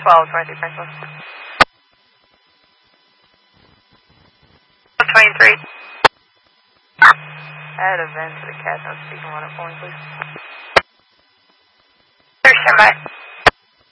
12, 23 Princeton. 23. Add event to the cat, no speaking on it for me, please. Stand by.